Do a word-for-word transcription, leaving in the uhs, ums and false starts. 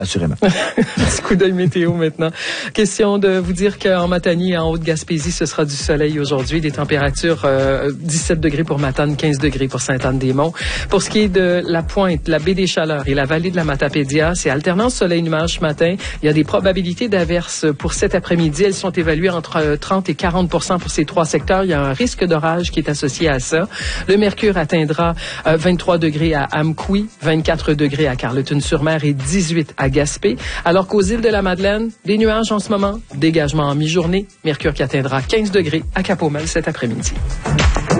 assurément. Petit coup d'œil météo maintenant. Question de vous dire qu'en Matanie et en Haute-Gaspésie, ce sera du soleil aujourd'hui. Des températures euh, dix-sept degrés pour Matane, quinze degrés pour Sainte-Anne-des-Monts. Pour ce qui est de la Pointe, la baie des Chaleurs et la vallée de la Matapédia, c'est alternance soleil-nuage ce matin. Il y a des probabilités d'averses pour cet après-midi. Elles sont évaluées entre trente et quarante pour cent pour ces trois secteurs. Il y a un risque d'orage qui est associé à ça. Le mercure atteindra euh, vingt-trois degrés à Amqui, vingt-quatre degrés à Carleton-sur-Mer et dix-huit à Gaspé. Alors qu'aux îles de la Madeleine, des nuages en ce moment, dégagement en mi-journée, mercure qui atteindra quinze degrés à Cap-aux-Meules cet après-midi.